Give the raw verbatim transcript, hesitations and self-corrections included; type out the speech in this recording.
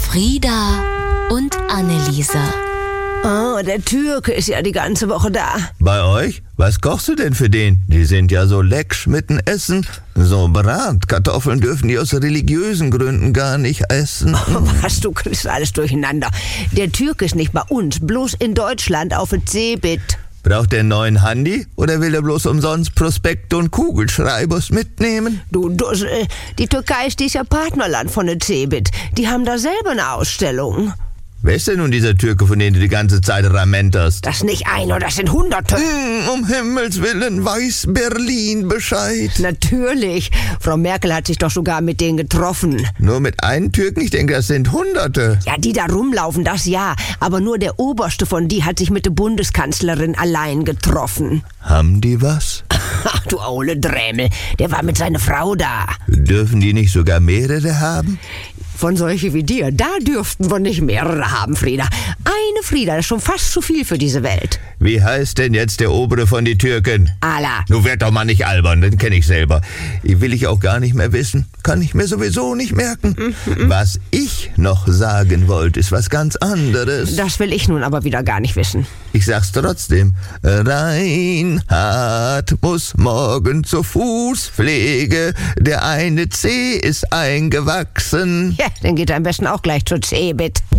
Frieda und Anneliese. Oh, der Türke ist ja die ganze Woche da. Bei euch? Was kochst du denn für den? Die sind ja so lecksch mit dem Essen. So Bratkartoffeln dürfen die aus religiösen Gründen gar nicht essen. Oh, was, du kriegst alles durcheinander. Der Türke ist nicht bei uns, bloß in Deutschland auf der Cebit. Braucht der einen neuen Handy oder will er bloß umsonst Prospekte und Kugelschreibers mitnehmen? Du, du, äh, die Türkei ist dieses Jahr Partnerland von der Cebit. Die haben da selber eine Ausstellung. Wer ist denn nun dieser Türke, von dem du die ganze Zeit ramenterst? Das ist nicht einer, das sind Hunderte. Hm, um Himmels Willen, weiß Berlin Bescheid. Natürlich. Frau Merkel hat sich doch sogar mit denen getroffen. Nur mit einem Türken? Ich denke, das sind Hunderte. Ja, die da rumlaufen, das ja. Aber nur der Oberste von die hat sich mit der Bundeskanzlerin allein getroffen. Haben die was? Ach, du aule Drämel. Der war mit seiner Frau da. Dürfen die nicht sogar mehrere haben? Von solche wie dir, da dürften wir nicht mehrere haben, Frieda. Eine Frieda, das ist schon fast zu viel für diese Welt. Wie heißt denn jetzt der Obere von die Türken? Ala. Nun werd doch mal nicht albern, den kenne ich selber. Will ich auch gar nicht mehr wissen. Kann ich mir sowieso nicht merken. Mhm. Was ich noch sagen wollte, ist was ganz anderes. Das will ich nun aber wieder gar nicht wissen. Ich sag's trotzdem. Reinhard muss morgen zur Fußpflege. Der eine Zeh ist eingewachsen. Ja, dann geht er am besten auch gleich zur Cebit.